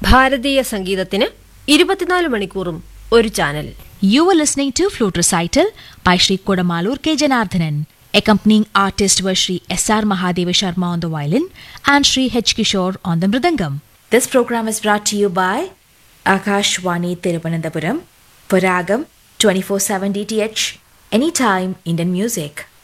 ഭാരതീയ സംഗീതത്തിന് 24 മണിക്കൂറും ഒരു channel. You were listening to Flute Recital by Shri Kodamalur K. Janardhanan. Accompanying artists were Shri S.R. Mahadeva Sharma on the violin and Shri H. Kishore on the mridangam. This program is brought to you by Akashwani Thiruvananthapuram for Ragam 24/7 DTH, anytime Indian music.